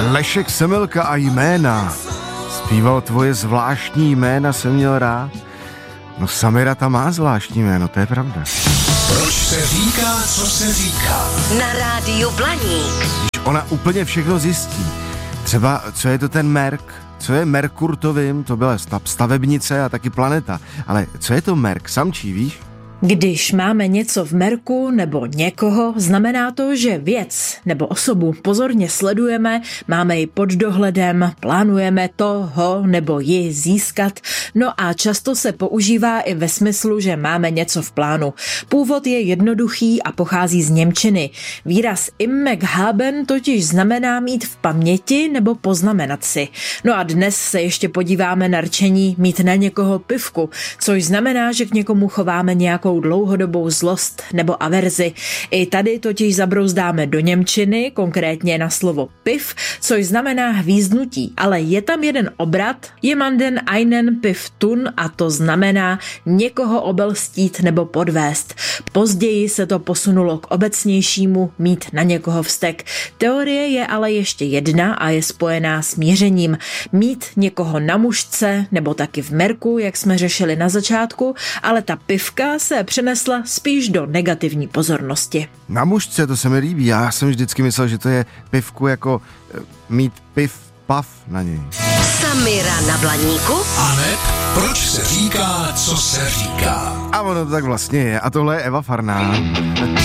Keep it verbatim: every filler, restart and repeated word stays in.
Lešek Semilka a jména. Zpíval Tvoje zvláštní jména jsem měl rád. No Samira ta má zvláštní jméno, to je pravda. Proč se říká, co se říká? Na rádiu Blaník. Když ona úplně všechno zjistí. Třeba, co je to ten Merk? Co je Merkurtovým? To byla stavebnice a taky planeta. Ale co je to Merk? Samčí, víš? Když máme něco v merku nebo někoho, znamená to, že věc nebo osobu pozorně sledujeme, máme ji pod dohledem, plánujeme toho nebo ji získat, no a často se používá i ve smyslu, že máme něco v plánu. Původ je jednoduchý a pochází z němčiny. Výraz Immek haben totiž znamená mít v paměti nebo poznamenat si. No a dnes se ještě podíváme na rčení mít na někoho pivku, což znamená, že k někomu chováme nějakou dlouhodobou zlost nebo averzi. I tady totiž zabrouzdáme do němčiny, konkrétně na slovo piv, což znamená hvízdnutí, ale je tam jeden obrat, jemanden einen piv tun, a to znamená někoho obelstít nebo podvést. Později se to posunulo k obecnějšímu mít na někoho vztek. Teorie je ale ještě jedna a je spojená s mířením. Mít někoho na mušce nebo taky v merku, jak jsme řešili na začátku, ale ta pivka se přenesla spíš do negativní pozornosti. Na mužce, to se mi líbí. Já jsem vždycky myslel, že to je pivku jako e, mít piv, pav na něj. Samira na Blaníku. Aneb, proč se říká, co se říká? A ono to tak vlastně je. A tohle je Eva Farná.